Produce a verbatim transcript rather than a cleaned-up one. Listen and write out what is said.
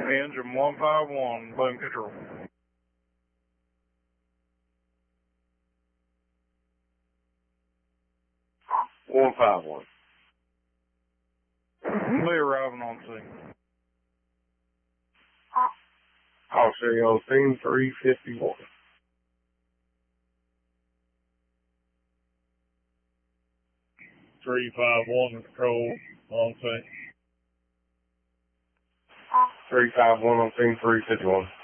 Engine one five one, boom control. one five one. Lee arriving on scene. I'll show you on scene three fifty-one. three five one control on scene. three five one on scene three fifty-one.